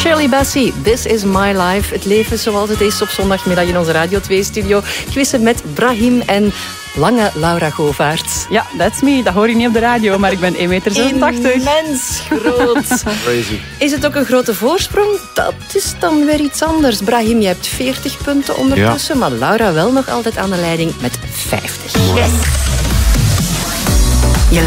Shirley Bassey, This is My Life. Het leven zoals het is op zondagmiddag in onze Radio 2-studio. Quizzen met Brahim en lange Laura Govaerts. Ja, that's me. Dat hoor je niet op de radio, maar ik ben 1,87 meter. Immens groot. Crazy. Is het ook een grote voorsprong? Dat is dan weer iets anders. Brahim, je hebt 40 punten ondertussen, maar Laura wel nog altijd aan de leiding met 50. Yes.